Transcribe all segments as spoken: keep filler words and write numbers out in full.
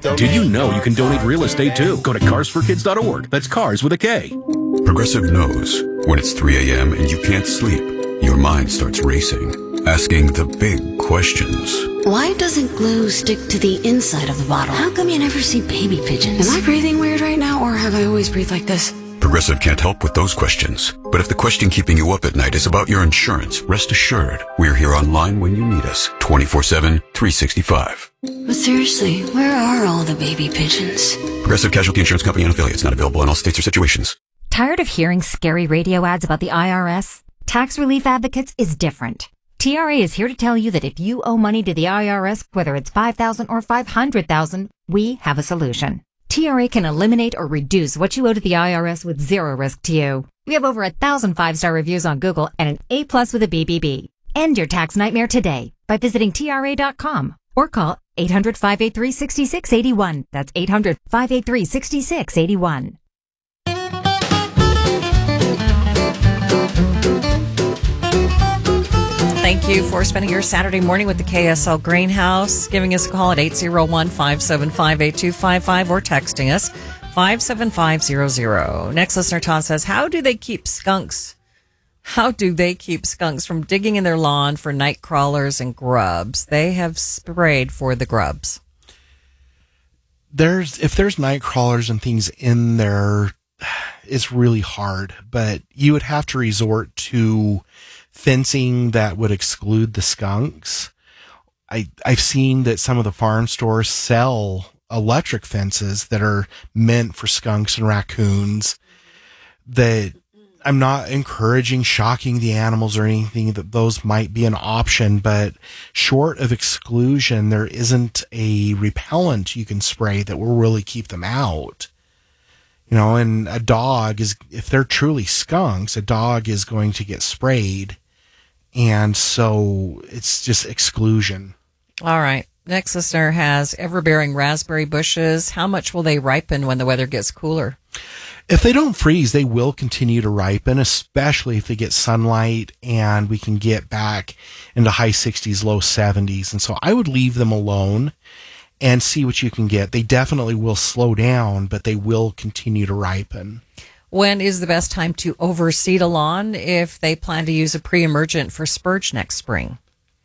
Did you know you can donate real estate too? Go to cars for kids dot org. That's cars with a K. Progressive knows when it's three a.m. and you can't sleep, your mind starts racing, asking the big questions. Why doesn't glue stick to the inside of the bottle? How come you never see baby pigeons? Am I breathing weird right now, or have I always breathed like this? Progressive can't help with those questions. But if the question keeping you up at night is about your insurance, rest assured, we're here online when you need us, twenty-four seven, three sixty-five. But seriously, where are all the baby pigeons? Progressive Casualty Insurance Company and affiliates, not available in all states or situations. Tired of hearing scary radio ads about the I R S? Tax Relief Advocates is different. T R A is here to tell you that if you owe money to the I R S, whether it's five thousand dollars or five hundred thousand dollars, we have a solution. T R A can eliminate or reduce what you owe to the I R S with zero risk to you. We have over a thousand five-star reviews on Google and an A plus with a B B B. End your tax nightmare today by visiting T R A dot com or call eight hundred, five eight three, six six eight one. That's eight hundred, five eight three, six six eight one. Thank you for spending your Saturday morning with the K S L Greenhouse. Giving us a call at eight oh one, five seven five, eight two five five or texting us five seven five zero zero. Next listener, Todd, says, how do they keep skunks? How do they keep skunks from digging in their lawn for night crawlers and grubs? They have sprayed for the grubs. There's if there's night crawlers and things in there, it's really hard. But you would have to resort to fencing that would exclude the skunks. I, I've seen that some of the farm stores sell electric fences that are meant for skunks and raccoons. That I'm not encouraging shocking the animals or anything, that those might be an option, but short of exclusion, there isn't a repellent you can spray that will really keep them out. You know, and a dog is, if they're truly skunks, a dog is going to get sprayed. And so it's just exclusion. All right. Next listener has ever-bearing raspberry bushes. How much will they ripen when the weather gets cooler? If they don't freeze, they will continue to ripen, especially if they get sunlight and we can get back into high sixties, low seventies. And so I would leave them alone and see what you can get. They definitely will slow down, but they will continue to ripen. When is the best time to overseed a lawn if they plan to use a pre-emergent for spurge next spring?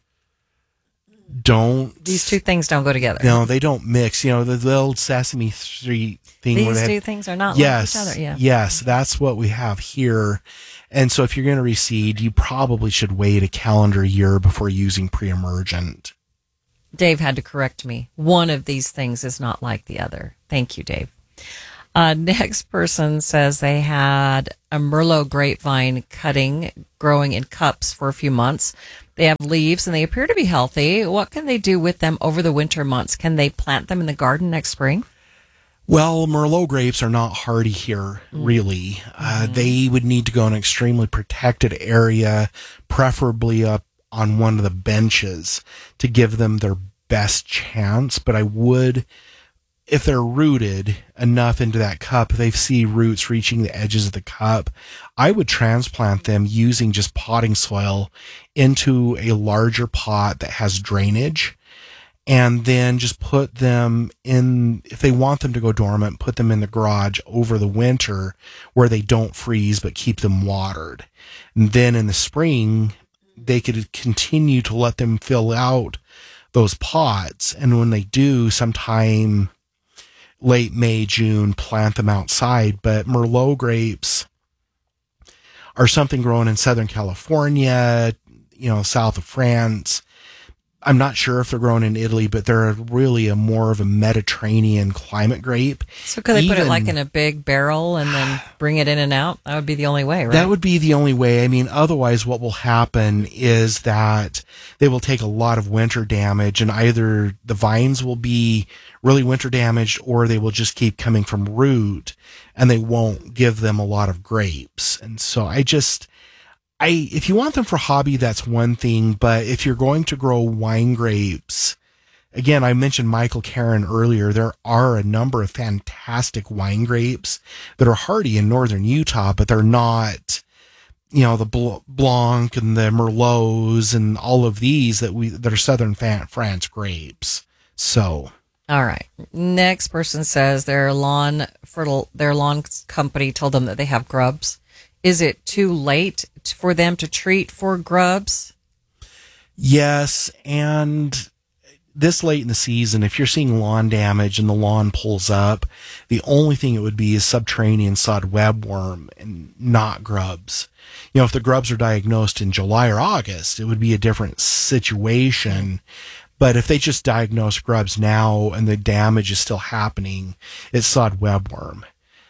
Don't. These two things don't go together. No, they don't mix. You know, the, the old Sesame Street thing. These where they two had, things are not yes, like each other. Yeah. Yes, that's what we have here. And so if you're going to reseed, you probably should wait a calendar year before using pre-emergent. Dave had to correct me. One of these things is not like the other. Thank you, Dave. Uh, next person says they had a Merlot grapevine cutting growing in cups for a few months. They have leaves and they appear to be healthy. What can they do with them over the winter months? Can they plant them in the garden next spring? Well, Merlot grapes are not hardy here, really. Mm. Uh, mm-hmm. They would need to go in an extremely protected area, preferably up on one of the benches to give them their best chance. But I would... if they're rooted enough into that cup, if they see roots reaching the edges of the cup, I would transplant them using just potting soil into a larger pot that has drainage, and then just put them in, if they want them to go dormant, put them in the garage over the winter where they don't freeze, but keep them watered. And then in the spring, they could continue to let them fill out those pots. And when they do, sometime late May, June, plant them outside. But Merlot grapes are something grown in Southern California, you know, south of France. I'm not sure if they're grown in Italy, but they're really a more of a Mediterranean climate grape. So could they Even, put it like in a big barrel and then bring it in and out? That would be the only way, right? That would be the only way. I mean, otherwise what will happen is that they will take a lot of winter damage, and either the vines will be really winter damaged or they will just keep coming from root and they won't give them a lot of grapes. And so I just... I, if you want them for hobby, that's one thing. But if you're going to grow wine grapes, again, I mentioned Michael Caron earlier. There are a number of fantastic wine grapes that are hardy in northern Utah, but they're not, you know, the Blanc and the Merlots and all of these that we that are southern France grapes. So All right. Next person says their lawn fertile their lawn company told them that they have grubs. Is it too late for them to treat for grubs? Yes, and this late in the season, if you're seeing lawn damage and the lawn pulls up, the only thing it would be is subterranean sod webworm and not grubs. You know, if the grubs are diagnosed in July or August, it would be a different situation. But if they just diagnose grubs now and the damage is still happening, it's sod webworm.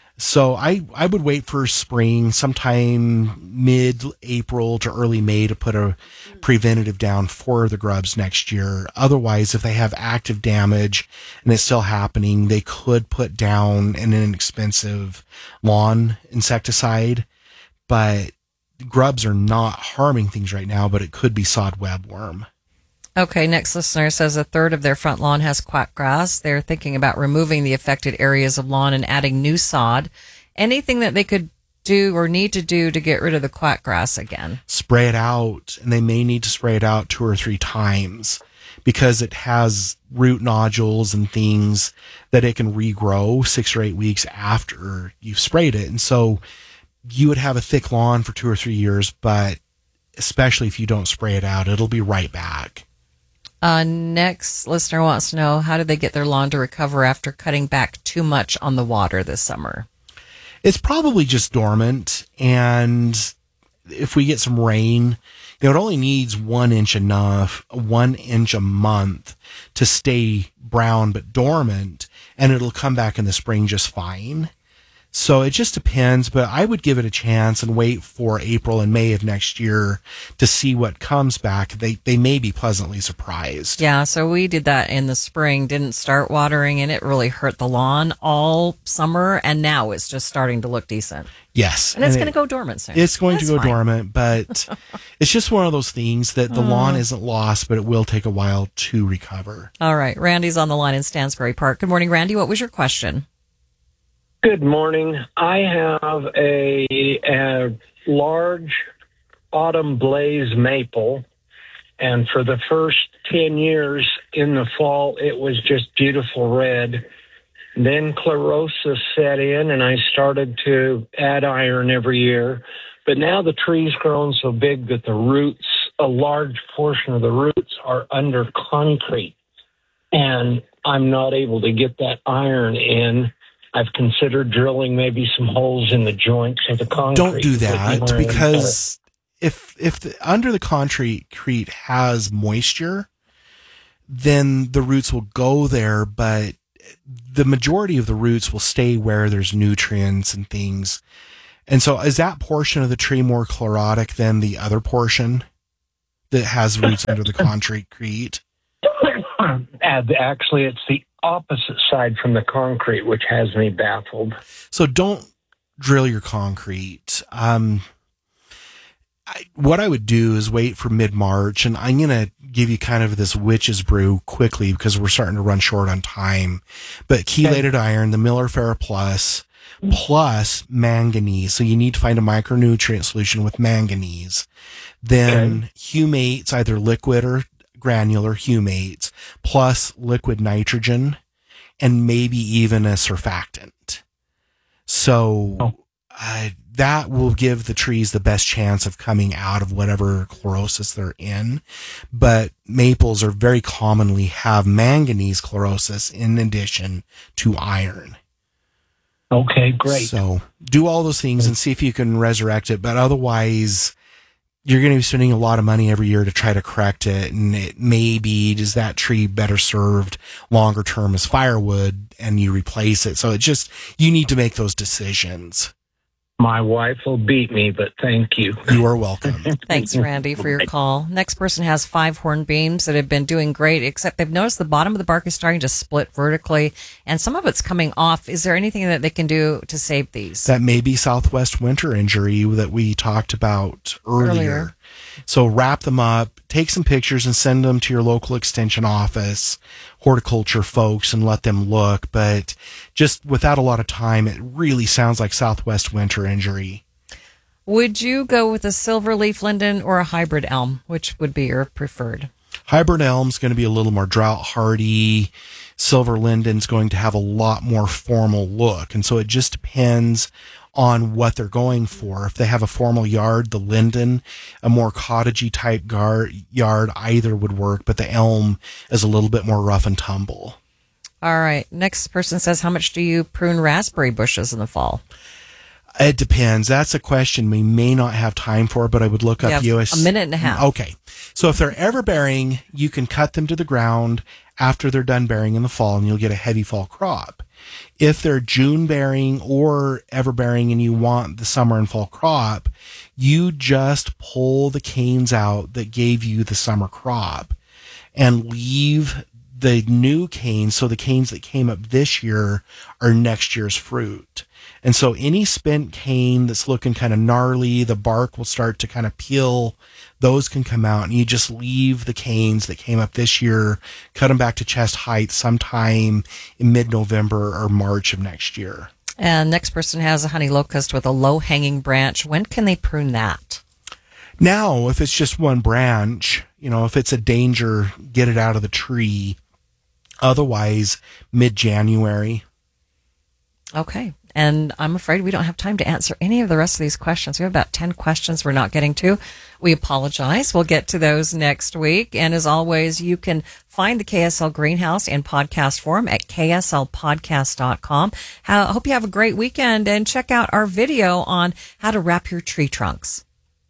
So I, I would wait for spring, sometime mid-April to early May, to put a preventative down for the grubs next year. Otherwise, if they have active damage and it's still happening, they could put down an inexpensive lawn insecticide. But grubs are not harming things right now, but it could be sod webworm. Okay, next listener says a third of their front lawn has quack grass. They're thinking about removing the affected areas of lawn and adding new sod. Anything that they could do or need to do to get rid of the quack grass again? Spray it out, and they may need to spray it out two or three times because it has root nodules and things that it can regrow six or eight weeks after you've sprayed it. And so you would have a thick lawn for two or three years, but especially if you don't spray it out, it'll be right back. Uh, next listener wants to know, how do they get their lawn to recover after cutting back too much on the water this summer? It's probably just dormant, and if we get some rain, you know, it only needs one inch enough, one inch a month to stay brown but dormant, and it'll come back in the spring just fine. So it just depends, but I would give it a chance and wait for April and May of next year to see what comes back. They they may be pleasantly surprised. Yeah, so we did that in the spring, didn't start watering, and it really hurt the lawn all summer, and now it's just starting to look decent. Yes. And it's and going to it, go dormant soon. It's going That's to go fine. dormant, but it's just one of those things that the Oh. lawn isn't lost, but it will take a while to recover. All right, Randy's on the line in Stansbury Park. Good morning, Randy. What was your question? Good morning. I have a, a large autumn blaze maple, and for the first ten years in the fall, it was just beautiful red. Then chlorosis set in, and I started to add iron every year. But now the tree's grown so big that the roots, a large portion of the roots, are under concrete, and I'm not able to get that iron in. I've considered drilling maybe some holes in the joints of the concrete. Don't do to put that, the iron because if if the, under the concrete has moisture, then the roots will go there, but the majority of the roots will stay where there's nutrients and things. And so is that portion of the tree more chlorotic than the other portion that has roots under the concrete? And actually, it's the opposite side from the concrete, which has me baffled. So don't drill your concrete. Um, I, what I would do is wait for mid-March, and I'm going to give you kind of this witch's brew quickly because we're starting to run chort on time. But chelated iron, the Miller Ferroplus, plus manganese. So you need to find a micronutrient solution with manganese. Then okay. humates, either liquid or granular humates, plus liquid nitrogen, and maybe even a surfactant. So oh. uh, that will give the trees the best chance of coming out of whatever chlorosis they're in. But maples are very commonly have manganese chlorosis in addition to iron. Okay, great. So do all those things and see if you can resurrect it. But otherwise, you're going to be spending a lot of money every year to try to correct it. And it may be, is that tree better served longer term as firewood, and you replace it? So it just, you need to make those decisions. My wife will beat me, but thank you. You are welcome. Thanks, Randy, for your call. Next person has five horn beams that have been doing great, except they've noticed the bottom of the bark is starting to split vertically, and some of it's coming off. Is there anything that they can do to save these? That may be Southwest winter injury that we talked about earlier. earlier. So wrap them up, take some pictures, and send them to your local extension office, horticulture folks, and let them look. But just without a lot of time, it really sounds like Southwest winter injury. Would you go with a silverleaf linden or a hybrid elm? Which would be your preferred? Hybrid elm's going to be a little more drought hardy, silver linden's going to have a lot more formal look. And so it just depends on what they're going for. If they have a formal yard, the linden, a more cottagey type gar- yard, either would work, but the elm is a little bit more rough and tumble. All right. Next person says, how much do you prune raspberry bushes in the fall? It depends. That's a question we may not have time for, but I would look up U S A minute and a half. Okay. So if they're ever bearing, you can cut them to the ground after they're done bearing in the fall, and you'll get a heavy fall crop. If they're June bearing or ever bearing and you want the summer and fall crop, you just pull the canes out that gave you the summer crop and leave the new canes. So the canes that came up this year are next year's fruit. And so any spent cane that's looking kind of gnarly, the bark will start to kind of peel. Those can come out, and you just leave the canes that came up this year, cut them back to chest height sometime in mid-November or March of next year. And next person has a honey locust with a low-hanging branch. When can they prune that? Now, if it's just one branch, you know, if it's a danger, get it out of the tree. Otherwise, mid-January. Okay. And I'm afraid we don't have time to answer any of the rest of these questions. We have about ten questions we're not getting to. We apologize. We'll get to those next week. And as always, you can find the K S L Greenhouse in podcast form at k s l podcast dot com. I hope you have a great weekend, and check out our video on how to wrap your tree trunks.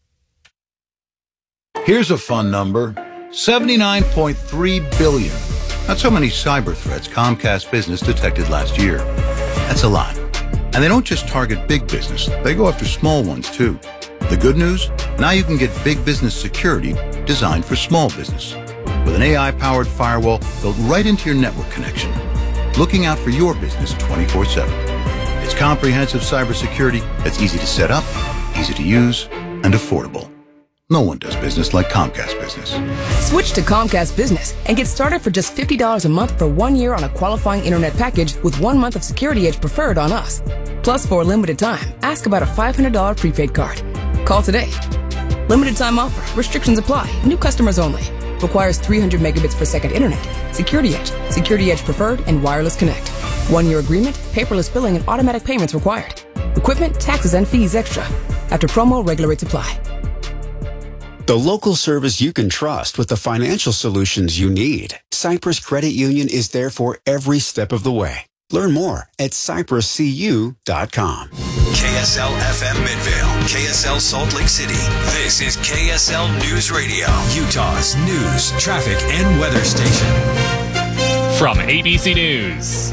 Here's a fun number, seventy-nine point three billion. That's how many cyber threats Comcast Business detected last year. That's a lot. And they don't just target big business, they go after small ones too. The good news? Now you can get big business security designed for small business. With an A I-powered firewall built right into your network connection, looking out for your business twenty-four seven. It's comprehensive cybersecurity that's easy to set up, easy to use, and affordable. No one does business like Comcast Business. Switch to Comcast Business and get started for just fifty dollars a month for one year on a qualifying internet package with one month of Security Edge preferred on us. Plus, for a limited time, ask about a five hundred dollars prepaid card. Call today. Limited time offer. Restrictions apply. New customers only. Requires three hundred megabits per second internet. Security Edge. Security Edge preferred and wireless connect. One year agreement, paperless billing, and automatic payments required. Equipment, taxes, and fees extra. After promo, regular rates apply. The local service you can trust with the financial solutions you need. Cyprus Credit Union is there for every step of the way. Learn more at cyprus c u dot com. K S L F M Midvale, K S L Salt Lake City. This is K S L News Radio, Utah's news, traffic, and weather station. From A B C News,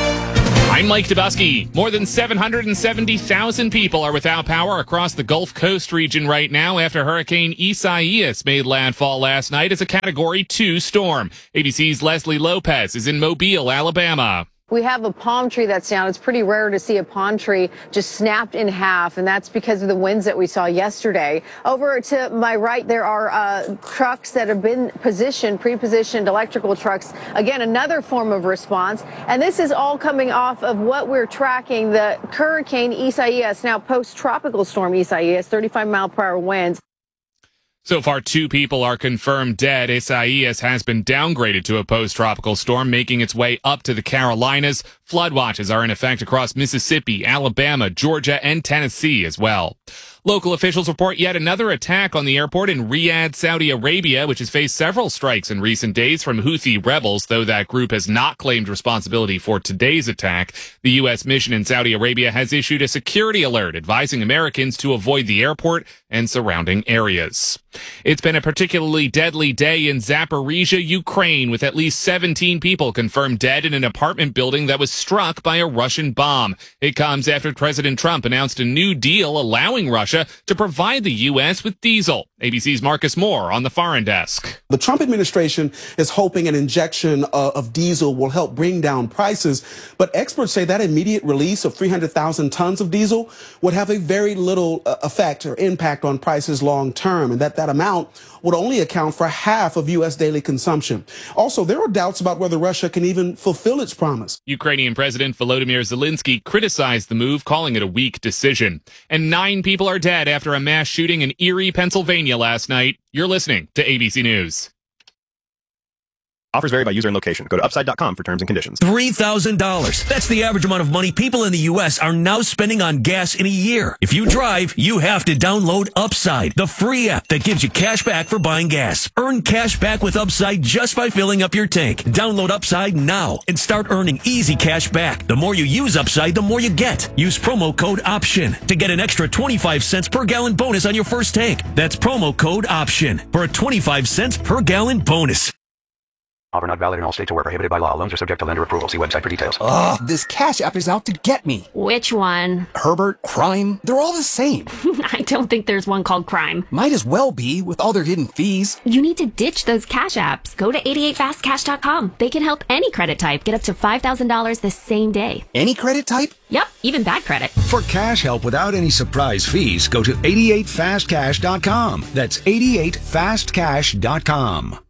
I'm Mike Dubusky. More than seven hundred seventy thousand people are without power across the Gulf Coast region right now after Hurricane Isaias made landfall last night as a Category two storm. A B C's Leslie Lopez is in Mobile, Alabama. We have a palm tree that's down. It's pretty rare to see a palm tree just snapped in half, and that's because of the winds that we saw yesterday. Over to my right, there are uh, trucks that have been positioned, pre-positioned electrical trucks. Again, another form of response. And this is all coming off of what we're tracking, the Hurricane Isaias, now post-tropical storm Isaias, thirty-five mile per hour winds. So far, two people are confirmed dead. Isaias has been downgraded to a post-tropical storm, making its way up to the Carolinas. Flood watches are in effect across Mississippi, Alabama, Georgia, and Tennessee as well. Local officials report yet another attack on the airport in Riyadh, Saudi Arabia, which has faced several strikes in recent days from Houthi rebels, though that group has not claimed responsibility for today's attack. The U S mission in Saudi Arabia has issued a security alert advising Americans to avoid the airport and surrounding areas. It's been a particularly deadly day in Zaporizhia, Ukraine, with at least seventeen people confirmed dead in an apartment building that was struck by a Russian bomb. It comes after President Trump announced a new deal allowing Russia to provide the U S with diesel. A B C's Marcus Moore on the foreign desk. The Trump administration is hoping an injection uh, of diesel will help bring down prices, but experts say that immediate release of three hundred thousand tons of diesel would have a very little uh, effect or impact on prices long term, and that that amount would only account for half of U S daily consumption. Also, there are doubts about whether Russia can even fulfill its promise. Ukrainian President Volodymyr Zelensky criticized the move, calling it a weak decision. And nine people are dead after a mass shooting in Erie, Pennsylvania last night. You're listening to A B C News. Offers vary by user and location. Go to upside dot com for terms and conditions. three thousand dollars. That's the average amount of money people in the U S are now spending on gas in a year. If you drive, you have to download Upside, the free app that gives you cash back for buying gas. Earn cash back with Upside just by filling up your tank. Download Upside now and start earning easy cash back. The more you use Upside, the more you get. Use promo code OPTION to get an extra twenty-five cents per gallon bonus on your first tank. That's promo code OPTION for a twenty-five cents per gallon bonus. Offer not valid in all states or where prohibited by law. Loans are subject to lender approval. See website for details. Ugh, this Cash App is out to get me. Which one? Herbert, Crime, they're all the same. I don't think there's one called Crime. Might as well be, with all their hidden fees. You need to ditch those Cash Apps. Go to eighty-eight fast cash dot com. They can help any credit type get up to five thousand dollars the same day. Any credit type? Yep, even bad credit. For cash help without any surprise fees, go to eighty-eight fast cash dot com. That's eighty-eight fast cash dot com.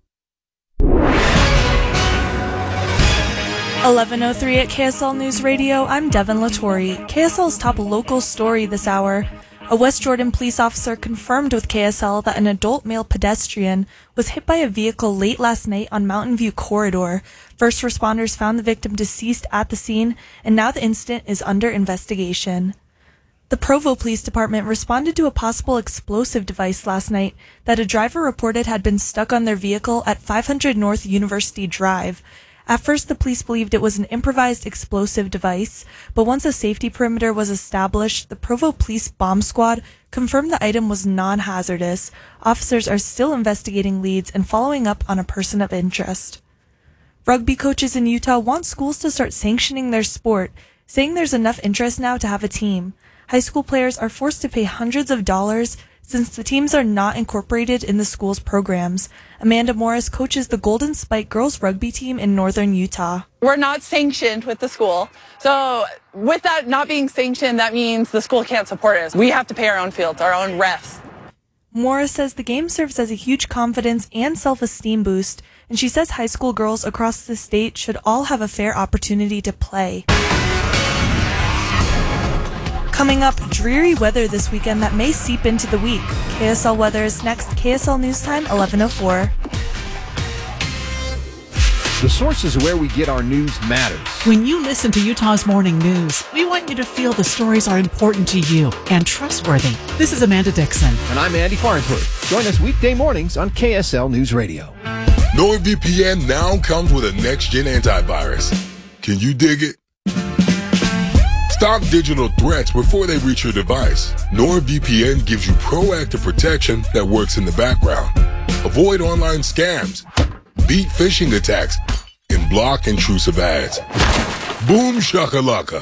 eleven oh three at K S L News Radio, I'm Devin Latore. K S L's top local story this hour. A West Jordan police officer confirmed with K S L that an adult male pedestrian was hit by a vehicle late last night on Mountain View Corridor. First responders found the victim deceased at the scene, and now the incident is under investigation. The Provo Police Department responded to a possible explosive device last night that a driver reported had been stuck on their vehicle at five hundred North University Drive. At first, the police believed it was an improvised explosive device, but once a safety perimeter was established, the Provo Police Bomb Squad confirmed the item was non-hazardous. Officers are still investigating leads and following up on a person of interest. Rugby coaches in Utah want schools to start sanctioning their sport, saying there's enough interest now to have a team. High school players are forced to pay hundreds of dollars since the teams are not incorporated in the school's programs. Amanda Morris coaches the Golden Spike girls rugby team in northern Utah. We're not sanctioned with the school. So with that not being sanctioned, that means the school can't support us. We have to pay our own fields, our own refs. Morris says the game serves as a huge confidence and self-esteem boost, and she says high school girls across the state should all have a fair opportunity to play. Coming up, dreary weather this weekend that may seep into the week. K S L weather is next. K S L News Time, eleven oh four. The sources where we get our news matters. When you listen to Utah's Morning News, we want you to feel the stories are important to you and trustworthy. This is Amanda Dixon. And I'm Andy Farnsworth. Join us weekday mornings on K S L News Radio. NordVPN now comes with a next-gen antivirus. Can you dig it? Stop digital threats before they reach your device. NordVPN gives you proactive protection that works in the background. Avoid online scams, beat phishing attacks, and block intrusive ads. Boom shakalaka.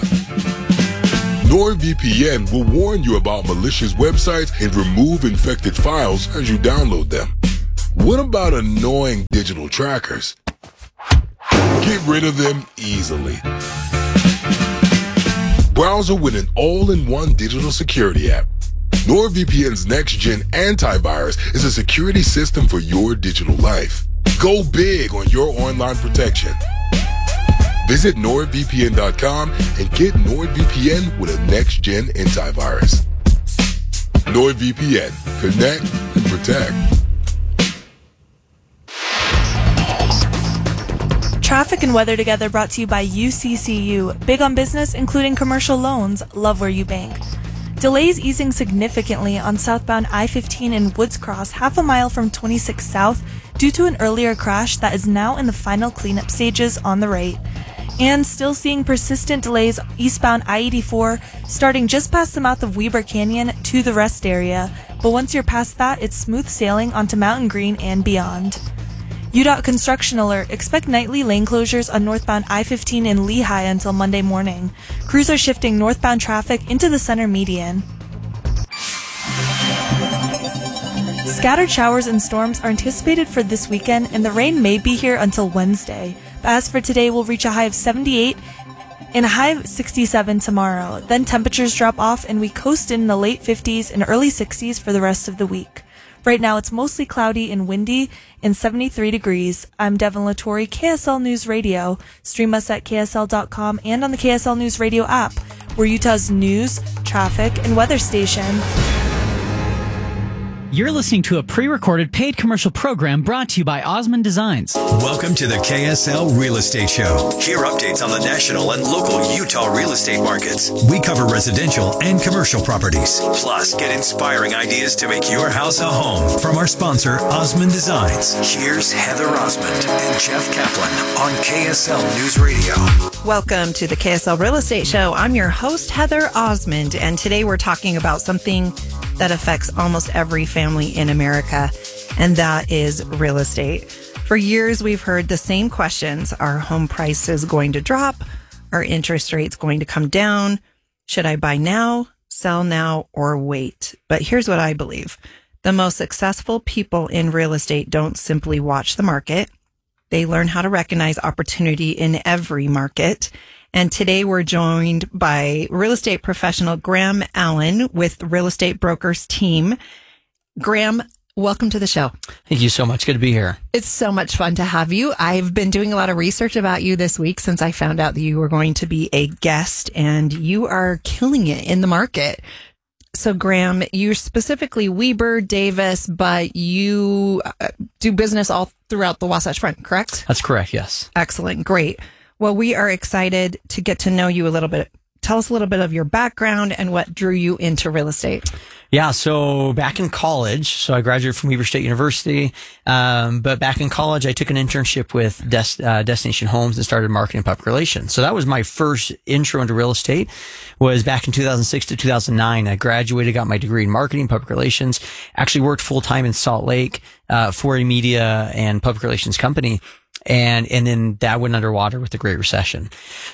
NordVPN will warn you about malicious websites and remove infected files as you download them. What about annoying digital trackers? Get rid of them easily. Browser with an all-in-one digital security app. NordVPN's next-gen antivirus is a security system for your digital life. Go big on your online protection. Visit nord V P N dot com and get NordVPN with a next-gen antivirus. NordVPN. Connect and protect. Traffic and weather together brought to you by U C C U. Big on business, including commercial loans. Love where you bank. Delays easing significantly on southbound I fifteen in Woods Cross, half a mile from twenty-six South, due to an earlier crash that is now in the final cleanup stages on the right. And still seeing persistent delays eastbound I eighty-four, starting just past the mouth of Weber Canyon to the rest area. But once you're past that, it's smooth sailing onto Mountain Green and beyond. U D O T construction alert. Expect nightly lane closures on northbound I fifteen in Lehigh until Monday morning. Crews are shifting northbound traffic into the center median. Scattered showers and storms are anticipated for this weekend, and the rain may be here until Wednesday. But as for today, we'll reach a high of seventy-eight and a high of sixty-seven tomorrow. Then temperatures drop off and we coast in the late fifties and early sixties for the rest of the week. Right now, it's mostly cloudy and windy and seventy-three degrees. I'm Devin Latore, K S L News Radio. Stream us at K S L dot com and on the K S L News Radio app. We're Utah's news, traffic, and weather station. You're listening to a pre-recorded paid commercial program brought to you by Osmond Designs. Welcome to the K S L Real Estate Show. Hear updates on the national and local Utah real estate markets. We cover residential and commercial properties. Plus, get inspiring ideas to make your house a home from our sponsor, Osmond Designs. Here's Heather Osmond and Jeff Kaplan on K S L News Radio. Welcome to the K S L Real Estate Show. I'm your host, Heather Osmond, and today we're talking about something that affects almost every family in America, and that is real estate. For years, we've heard the same questions. Are home prices going to drop? Are interest rates going to come down? Should I buy now, sell now, or wait? But here's what I believe. The most successful people in real estate don't simply watch the market. They learn how to recognize opportunity in every market. And today we're joined by real estate professional Graham Allen with Real Estate Brokers Team. Graham, welcome to the show. Thank you so much. Good to be here. It's so much fun to have you. I've been doing a lot of research about you this week since I found out that you were going to be a guest, and you are killing it in the market. So, Graham, you're specifically Weber, Davis, but you do business all throughout the Wasatch Front, correct? That's correct, yes. Excellent. Great. Well, we are excited to get to know you a little bit. Tell us a little bit of your background and what drew you into real estate. Yeah, so back in college, so I graduated from Weber State University, um, but back in college, I took an internship with Des- uh, Destination Homes and started marketing and public relations. So that was my first intro into real estate, was back in two thousand six to two thousand nine. I graduated, got my degree in marketing, public relations, actually worked full-time in Salt Lake uh, for a media and public relations company. And, and then that went underwater with the Great Recession.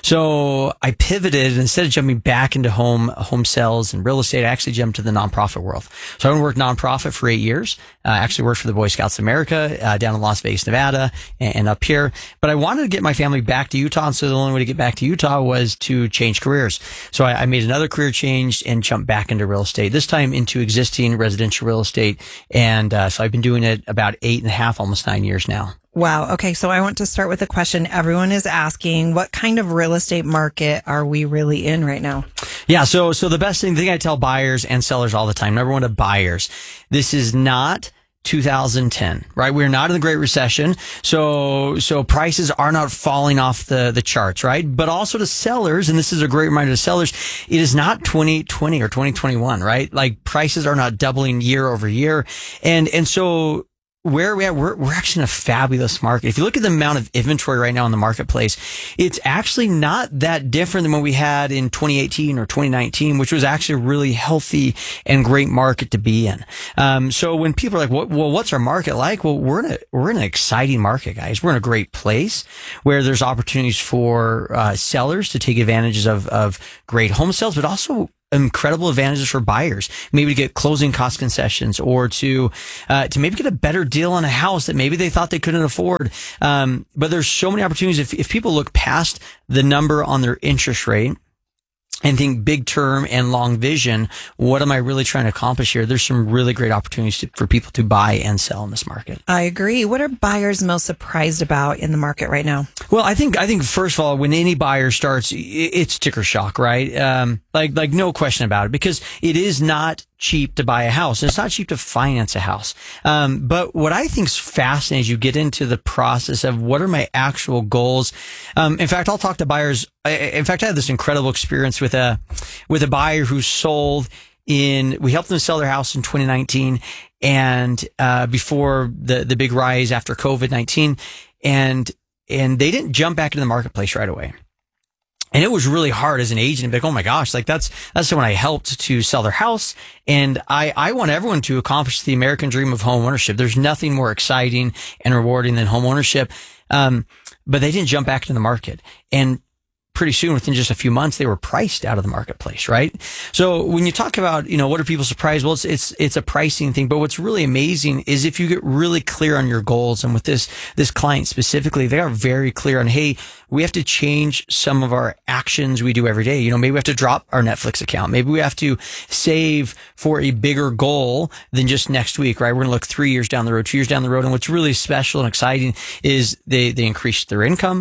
So I pivoted, and instead of jumping back into home, home sales and real estate, I actually jumped to the nonprofit world. So I worked nonprofit for eight years. I uh, actually worked for the Boy Scouts of America, uh, down in Las Vegas, Nevada, and, and up here. But I wanted to get my family back to Utah. And so the only way to get back to Utah was to change careers. So I, I made another career change and jumped back into real estate, this time into existing residential real estate. And, uh, so I've been doing it about eight and a half, almost nine years now. Wow. Okay. So I want to start with a question everyone is asking. What kind of real estate market are we really in right now? Yeah. So, so the best thing, thing I tell buyers and sellers all the time, number one to buyers, this is not two thousand ten, right? We're not in the Great Recession. So, so prices are not falling off the, the charts, right? But also to sellers, and this is a great reminder to sellers, it is not twenty twenty or twenty twenty-one, right? Like prices are not doubling year over year. And, and so, where we are, we're, we're actually in a fabulous market. If you look at the amount of inventory right now in the marketplace, it's actually not that different than what we had in twenty eighteen or twenty nineteen, which was actually a really healthy and great market to be in. Um, so when people are like, well, well, what's our market like? Well, we're in a, we're in an exciting market, guys. We're in a great place where there's opportunities for, uh, sellers to take advantages of, of great home sales, but also incredible advantages for buyers, maybe to get closing cost concessions or to, uh, to maybe get a better deal on a house that maybe they thought they couldn't afford. Um, but there's so many opportunities. If, if people look past the number on their interest rate and think big term and long vision, what am I really trying to accomplish here? There's some really great opportunities to, for people to buy and sell in this market. I agree. What are buyers most surprised about in the market right now? Well, I think, I think first of all, when any buyer starts, it's sticker shock, right? Um, like, like no question about it, because it is not cheap to buy a house. And it's not cheap to finance a house. Um, but what I think is fascinating is you get into the process of what are my actual goals. Um, in fact, I'll talk to buyers. I, in fact, I had this incredible experience with a, with a buyer who sold in, we helped them sell their house in twenty nineteen and, uh, before the, the big rise after COVID nineteen. And, and they didn't jump back into the marketplace right away. And it was really hard as an agent to be like, oh my gosh, like that's, that's someone I helped to sell their house. And I, I want everyone to accomplish the American dream of home ownership. There's nothing more exciting and rewarding than home ownership. Um, but they didn't jump back into the market. And pretty soon, within just a few months, they were priced out of the marketplace, right? So when you talk about, you know, what are people surprised? Well, it's, it's, it's a pricing thing, but what's really amazing is if you get really clear on your goals, and with this, this client specifically, they are very clear on, hey, we have to change some of our actions we do every day. You know, maybe we have to drop our Netflix account. Maybe we have to save for a bigger goal than just next week, right? We're going to look three years down the road, two years down the road. And what's really special and exciting is they, they increase their income.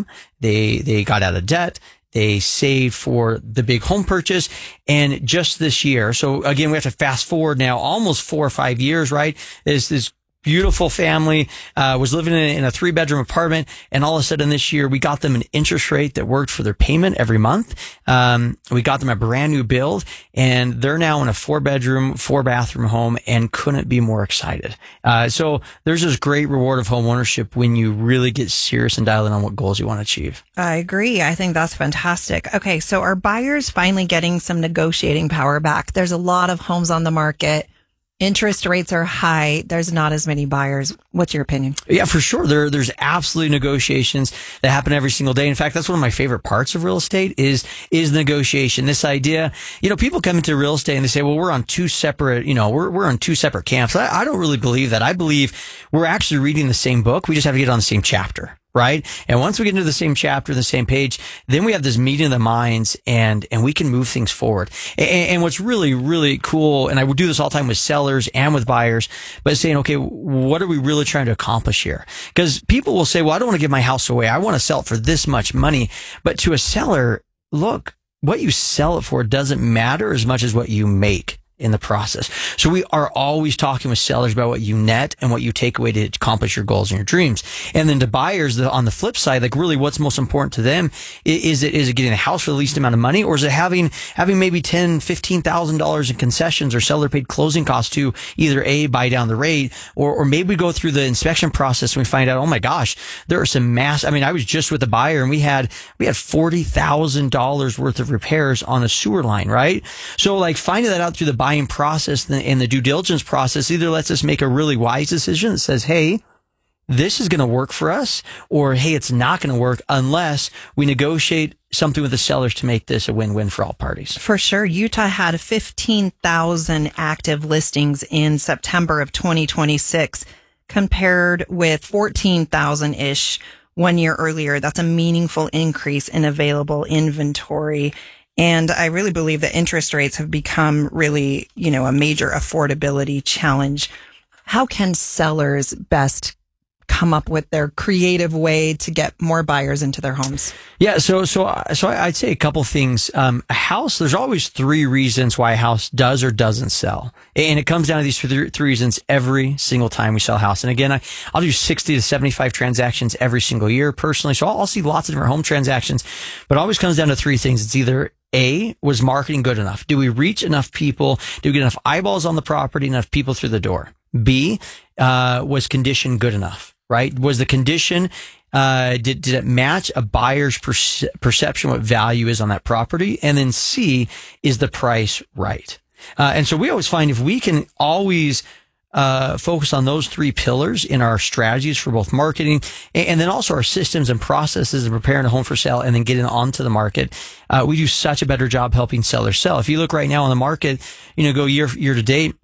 They, they got out of debt. They saved for the big home purchase. And just this year, so again, we have to fast forward now almost four or five years, right? Is this beautiful family, uh, was living in, in a three bedroom apartment. And all of a sudden this year, we got them an interest rate that worked for their payment every month. Um, we got them a brand new build, and they're now in a four bedroom, four bathroom home and couldn't be more excited. Uh, so there's this great reward of home ownership when you really get serious and dial in on what goals you want to achieve. I agree. I think that's fantastic. Okay. So are buyers finally getting some negotiating power back? There's a lot of homes on the market. Interest rates are high. There's not as many buyers. What's your opinion? Yeah, for sure. There, there's absolutely negotiations that happen every single day. In fact, that's one of my favorite parts of real estate is, is negotiation. This idea, you know, people come into real estate and they say, well, we're on two separate, you know, we're, we're on two separate camps. I, I don't really believe that. I believe we're actually reading the same book. We just have to get on the same chapter. Right. And once we get into the same chapter, the same page, then we have this meeting of the minds and, and we can move things forward. And, and what's really, really cool, and I would do this all the time with sellers and with buyers, but saying, okay, what are we really trying to accomplish here? Because people will say, well, I don't want to give my house away. I want to sell it for this much money. But to a seller, look, what you sell it for doesn't matter as much as what you make in the process. So we are always talking with sellers about what you net and what you take away to accomplish your goals and your dreams. And then to buyers, the, on the flip side, like really what's most important to them, is it, is it getting a house for the least amount of money, or is it having, having maybe ten, fifteen thousand dollars in concessions or seller paid closing costs to either A, buy down the rate, or, or maybe we go through the inspection process and we find out, oh my gosh, there are some mass, I mean, I was just with a buyer and we had, we had forty thousand dollars worth of repairs on a sewer line, right? So like finding that out through the buying process and the due diligence process either lets us make a really wise decision that says, hey, this is going to work for us, or hey, it's not going to work unless we negotiate something with the sellers to make this a win-win for all parties. For sure. Utah had fifteen thousand active listings in September of twenty twenty-six compared with fourteen thousand ish one year earlier. That's a meaningful increase in available inventory. And I really believe that interest rates have become really, you know, a major affordability challenge. How can sellers best come up with their creative way to get more buyers into their homes? Yeah, so so so I'd say a couple things. Um, a house, there's always three reasons why a house does or doesn't sell, and it comes down to these three, three reasons every single time we sell a house. And again, I, I'll do sixty to seventy-five transactions every single year personally, so I'll, I'll see lots of different home transactions, but it always comes down to three things. It's either A, was marketing good enough? Do we reach enough people? Do we get enough eyeballs on the property, enough people through the door? B, uh, was condition good enough, right? Was the condition, uh, did, did it match a buyer's perce- perception what value is on that property? And then C, is the price right? Uh, and so we always find if we can always Uh, focus on those three pillars in our strategies for both marketing and, and then also our systems and processes of preparing a home for sale and then getting onto the market. Uh, we do such a better job helping sellers sell. If you look right now on the market, you know, go year, year to date,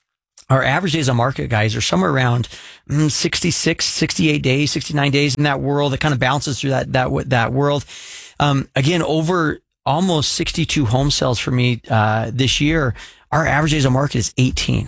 our average days on market, guys, are somewhere around mm, sixty-six, sixty-eight days, sixty-nine days in that world. It kind of bounces through that, that, that world. Um, again, over almost sixty-two home sales for me, uh, this year, our average days on market is eighteen.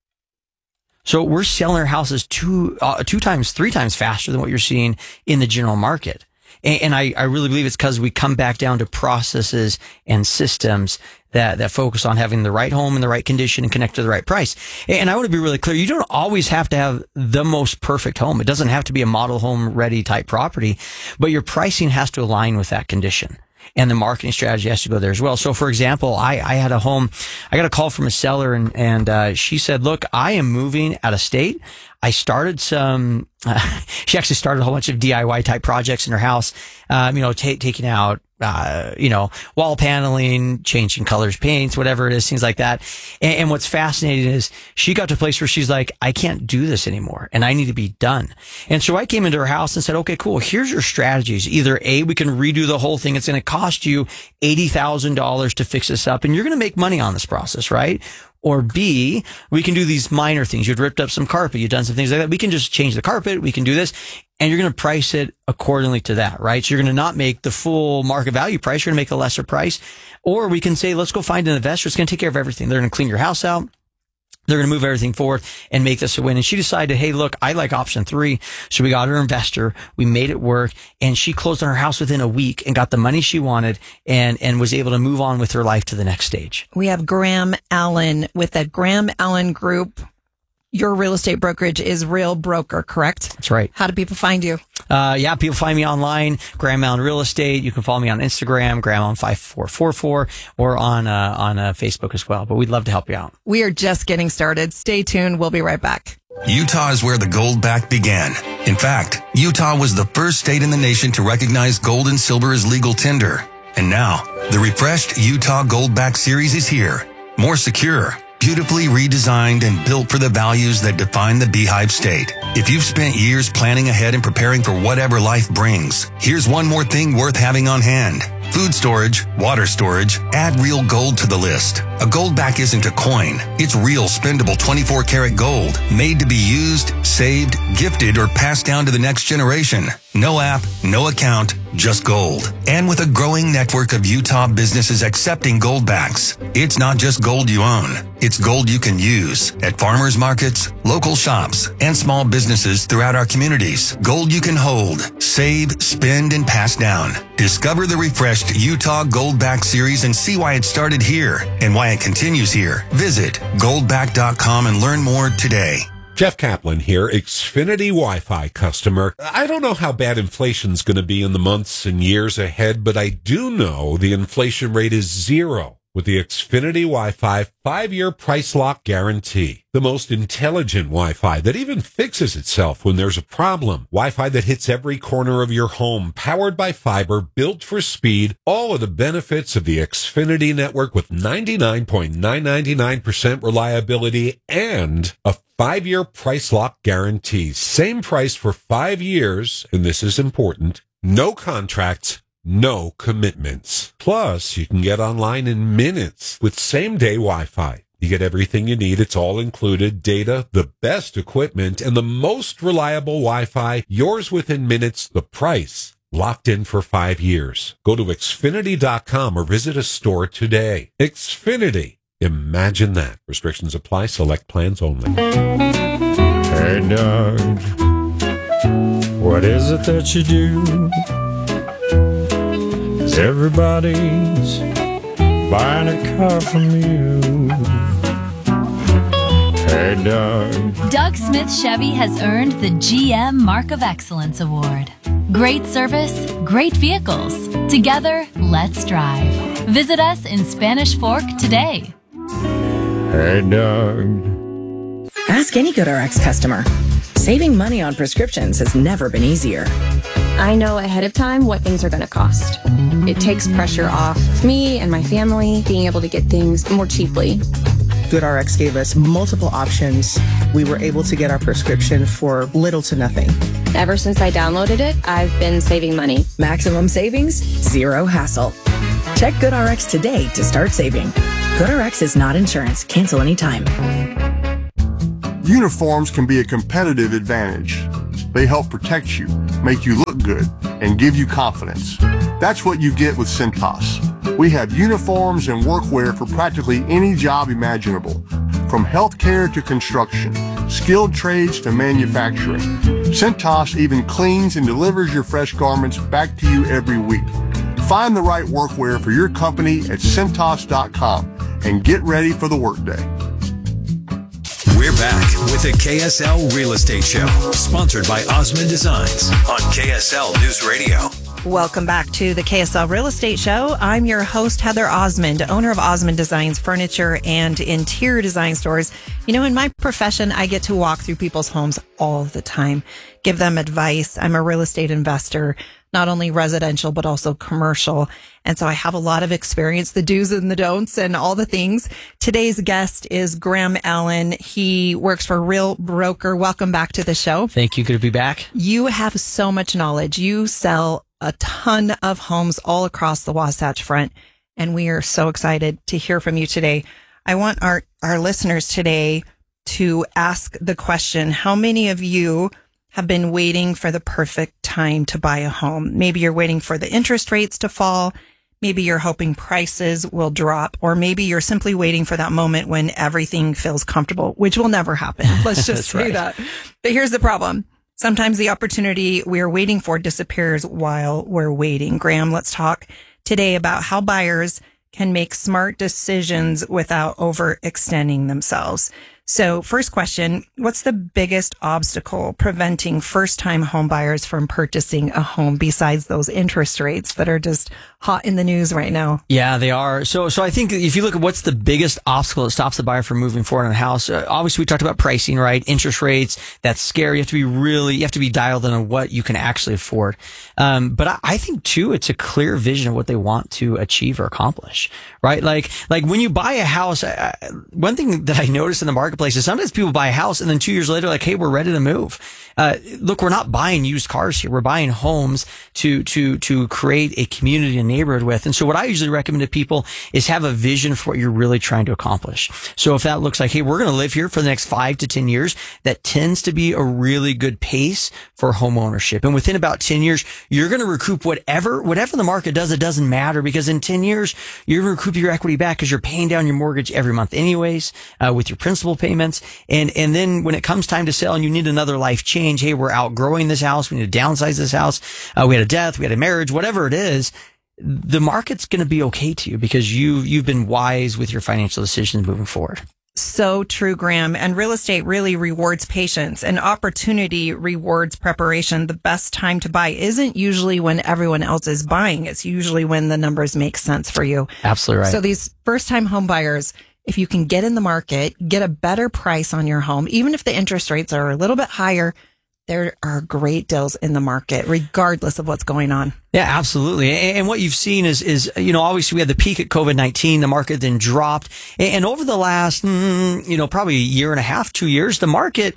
So we're selling our houses two, uh, two times, three times faster than what you're seeing in the general market. And, and I, I really believe it's because we come back down to processes and systems that, that focus on having the right home in the right condition and connect to the right price. And I want to be really clear. You don't always have to have the most perfect home. It doesn't have to be a model home ready type property, but your pricing has to align with that condition. And the marketing strategy has to go there as well. So, for example, I, I had a home, I got a call from a seller and, and, uh, she said, look, I am moving out of state. I started some, uh, she actually started a whole bunch of D I Y type projects in her house, um, you know, t- taking out, uh, you know, wall paneling, changing colors, paints, whatever it is, things like that. And, and what's fascinating is she got to a place where she's like, I can't do this anymore and I need to be done. And so I came into her house and said, okay, cool. Here's your strategies. Either A, we can redo the whole thing. It's going to cost you eighty thousand dollars to fix this up and you're going to make money on this process, right? Or B, we can do these minor things. You'd ripped up some carpet. You've done some things like that. We can just change the carpet. We can do this. And you're going to price it accordingly to that, right? So you're going to not make the full market value price. You're going to make a lesser price. Or we can say, let's go find an investor. It's going to take care of everything. They're going to clean your house out. They're going to move everything forward and make this a win. And she decided, hey, look, I like option three. So we got her investor. We made it work. And she closed on her house within a week and got the money she wanted and, and was able to move on with her life to the next stage. We have Graham Allen with the Graham Allen Group. Your real estate brokerage is Real Broker, correct? That's right. How do people find you? Uh, yeah, people find me online, Graham Allen Real Estate. You can follow me on Instagram, Graham Allen five four four four, or on, uh, on uh, Facebook as well. But we'd love to help you out. We are just getting started. Stay tuned. We'll be right back. Utah is where the Goldback began. In fact, Utah was the first state in the nation to recognize gold and silver as legal tender. And now, the refreshed Utah Goldback series is here. More secure, beautifully redesigned and built for the values that define the Beehive State. If you've spent years planning ahead and preparing for whatever life brings, here's one more thing worth having on hand. Food storage, water storage, add real gold to the list. A Goldback isn't a coin. It's real spendable twenty-four karat gold, made to be used, saved, gifted, or passed down to the next generation. No app, no account, just gold. And with a growing network of Utah businesses accepting Goldbacks, it's not just gold you own. It's gold you can use at farmers markets, local shops, and small businesses throughout our communities. Gold you can hold, save, spend, and pass down. Discover the refreshed Utah Goldback series and see why it started here and why it continues here. Visit goldback dot com and learn more today. Jeff Kaplan here, Xfinity Wi-Fi customer. I don't know how bad inflation's going to be in the months and years ahead, but I do know the inflation rate is zero with the Xfinity Wi-Fi five-year price lock guarantee. The most intelligent Wi-Fi that even fixes itself when there's a problem. Wi-Fi that hits every corner of your home, powered by fiber, built for speed. All of the benefits of the Xfinity network with ninety-nine point nine nine nine percent reliability and a five-year price lock guarantee. Same price for five years, and this is important, no contracts, no commitments. Plus, you can get online in minutes with same-day Wi-Fi. You get everything you need. It's all included. Data, the best equipment, and the most reliable Wi-Fi. Yours within minutes. The price locked in for five years. Go to Xfinity dot com or visit a store today. Xfinity. Imagine that. Restrictions apply. Select plans only. Hey, Doug. What is it that you do? Everybody's buying a car from you. Hey, Doug. Doug Smith Chevy has earned the G M Mark of Excellence Award. Great service, great vehicles. Together, let's drive. Visit us in Spanish Fork today. Hey, Doug. Ask any GoodRx customer. Saving money on prescriptions has never been easier. I know ahead of time what things are going to cost. It takes pressure off me and my family being able to get things more cheaply. GoodRx gave us multiple options. We were able to get our prescription for little to nothing. Ever since I downloaded it, I've been saving money. Maximum savings, zero hassle. Check GoodRx today to start saving. GoodRx is not insurance. Cancel anytime. Uniforms can be a competitive advantage. They help protect you, make you look good, and give you confidence. That's what you get with Cintas. We have uniforms and workwear for practically any job imaginable, from healthcare to construction, skilled trades to manufacturing. Cintas even cleans and delivers your fresh garments back to you every week. Find the right workwear for your company at Cintas dot com and get ready for the workday. We're back with the K S L Real Estate Show, sponsored by Osmond Designs on K S L News Radio. Welcome back to the K S L Real Estate Show. I'm your host, Heather Osmond, owner of Osmond Designs Furniture and Interior Design Stores. You know, in my profession, I get to walk through people's homes all the time, give them advice. I'm a real estate investor, not only residential, but also commercial. And so I have a lot of experience, the do's and the don'ts and all the things. Today's guest is Graham Allen. He works for Real Broker. Welcome back to the show. Thank you. Good to be back. You have so much knowledge. You sell a ton of homes all across the Wasatch Front, and we are so excited to hear from you today. I want our, our listeners today to ask the question, how many of you have been waiting for the perfect time to buy a home? Maybe you're waiting for the interest rates to fall. Maybe you're hoping prices will drop, or maybe you're simply waiting for that moment when everything feels comfortable, which will never happen. Let's just say right. that. But here's the problem. Sometimes the opportunity we're waiting for disappears while we're waiting. Graham, let's talk today about how buyers can make smart decisions without overextending themselves. So first question, what's the biggest obstacle preventing first-time home buyers from purchasing a home besides those interest rates that are just hot in the news right now? Yeah, they are. So, so I think if you look at what's the biggest obstacle that stops the buyer from moving forward on a house, uh, obviously we talked about pricing, right? Interest rates, that's scary. You have to be really, you have to be dialed in on what you can actually afford. Um, but I, I think too, it's a clear vision of what they want to achieve or accomplish, right? Like, like when you buy a house, I, I, one thing that I noticed in the marketplace is sometimes people buy a house and then two years later, like, hey, we're ready to move. Uh, look, we're not buying used cars here. We're buying homes to, to, to create a community and neighborhood with. And so what I usually recommend to people is have a vision for what you're really trying to accomplish. So if that looks like, hey, we're going to live here for the next five to ten years, that tends to be a really good pace for home ownership. And within about ten years, you're going to recoup whatever, whatever the market does. It doesn't matter, because in ten years, you're going to recoup your equity back because you're paying down your mortgage every month anyways, uh, with your principal payments. And, and then when it comes time to sell and you need another life change, hey, we're outgrowing this house. We need to downsize this house. Uh, we had a death. We had a marriage, whatever it is. The market's going to be okay to you because you, you've been wise with your financial decisions moving forward. So true, Graham. And real estate really rewards patience, and opportunity rewards preparation. The best time to buy isn't usually when everyone else is buying. It's usually when the numbers make sense for you. Absolutely right. So these first time home buyers, if you can get in the market, get a better price on your home, even if the interest rates are a little bit higher, there are great deals in the market, regardless of what's going on. Yeah, absolutely. And what you've seen is, is, you know, obviously we had the peak at COVID nineteen, the market then dropped. And over the last, you know, probably a year and a half, two years, the market,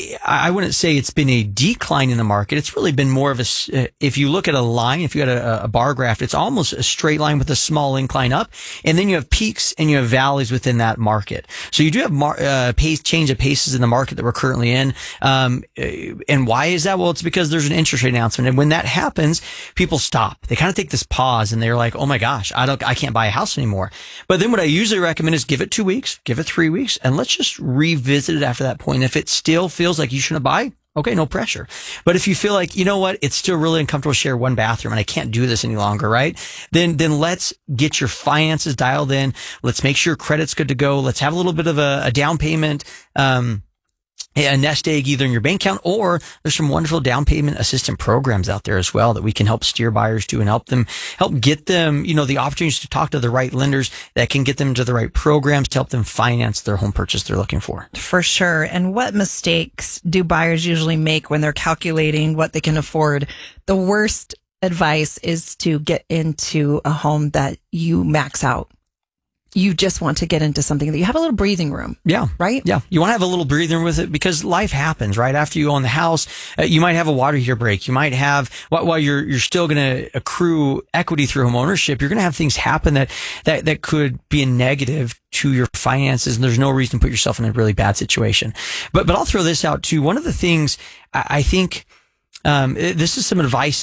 I wouldn't say it's been a decline in the market. It's really been more of a, if you look at a line, if you had a, a bar graph, it's almost a straight line with a small incline up. And then you have peaks and you have valleys within that market. So you do have mar- uh, pace, change of paces in the market that we're currently in. Um, and why is that? Well, it's because there's an interest rate announcement. And when that happens, people stop. They kind of take this pause and they're like, oh my gosh, I don't, I can't buy a house anymore. But then what I usually recommend is give it two weeks, give it three weeks, and let's just revisit it after that point. If it still feels like you shouldn't buy, okay, no pressure. But if you feel like, you know what, it's still really uncomfortable to share one bathroom and I can't do this any longer, right? Then, then let's get your finances dialed in. Let's make sure your credit's good to go. Let's have a little bit of a, a down payment, um, a nest egg either in your bank account, or there's some wonderful down payment assistant programs out there as well that we can help steer buyers to and help them, help get them, you know, the opportunities to talk to the right lenders that can get them to the right programs to help them finance their home purchase they're looking for. For sure. And what mistakes do buyers usually make when they're calculating what they can afford? The worst advice is to get into a home that you max out. You just want to get into something that you have a little breathing room. Yeah. Right? Yeah. You want to have a little breathing room with it because life happens, right? After you own the house, uh, you might have a water heater break. You might have, while, while you're, you're still going to accrue equity through home ownership, you're going to have things happen that, that, that could be a negative to your finances. And there's no reason to put yourself in a really bad situation. But, but I'll throw this out too. One of the things I, I think, um, this is some advice